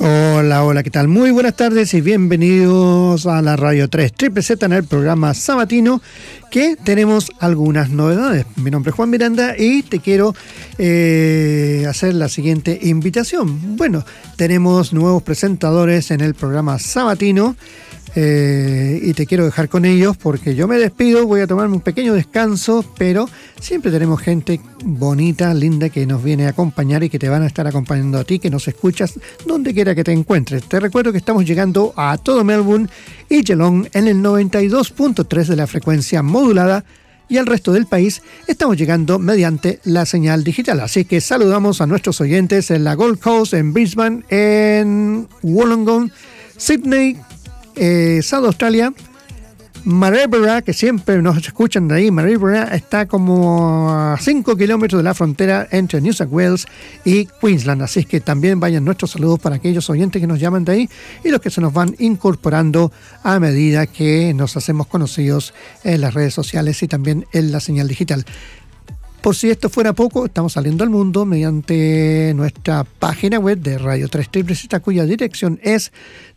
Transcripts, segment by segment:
Hola, hola, ¿qué tal? Muy buenas tardes y bienvenidos a la Radio 3 Triple Z en el programa sabatino, que tenemos algunas novedades. Mi nombre es Juan Miranda y te quiero hacer la siguiente invitación. Bueno, tenemos nuevos presentadores en el programa sabatino y te quiero dejar con ellos porque yo me despido, voy a tomarme un pequeño descanso, pero siempre tenemos gente bonita, linda, que nos viene a acompañar y que te van a estar acompañando a ti, que nos escuchas donde quiera que te encuentres. Te recuerdo que estamos llegando a todo Melbourne y Geelong en el 92.3 de la frecuencia modulada, y al resto del país estamos llegando mediante la señal digital. Así que saludamos a nuestros oyentes en la Gold Coast, en Brisbane, en Wollongong, Sydney, South Australia, Maryborough, que siempre nos escuchan de ahí. Maryborough está como a 5 kilómetros de la frontera entre New South Wales y Queensland, así que también vayan nuestros saludos para aquellos oyentes que nos llaman de ahí y los que se nos van incorporando a medida que nos hacemos conocidos en las redes sociales y también en la señal digital. Por si esto fuera poco, estamos saliendo al mundo mediante nuestra página web de Radio 3 Triple Z, cuya dirección es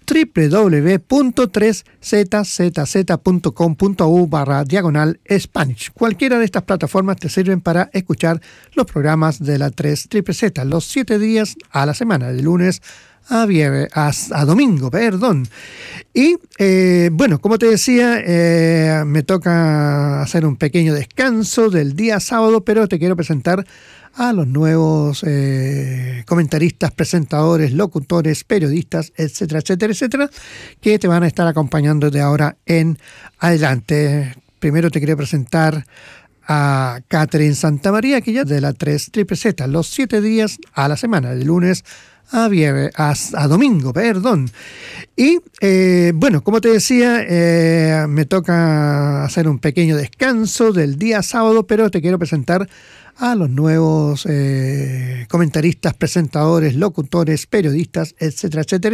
www.3zzz.com.au/diagonal-Spanish. Cualquiera de estas plataformas te sirven para escuchar los programas de la 3 Triple Z los 7 días a la semana, de lunes a domingo, perdón. Y bueno, como te decía, me toca hacer un pequeño descanso del día sábado, pero te quiero presentar a los nuevos comentaristas, presentadores, locutores, periodistas, etcétera, etcétera, etcétera, que te van a estar acompañando de ahora en adelante. Primero te quiero presentar a Catherine Santamaría, que ya de la 3 Triple Z los 7 días a la semana, de lunes a domingo, perdón. Y bueno, como te decía, me toca hacer un pequeño descanso del día sábado, pero te quiero presentar a los nuevos comentaristas, presentadores, locutores, periodistas, etcétera, etcétera,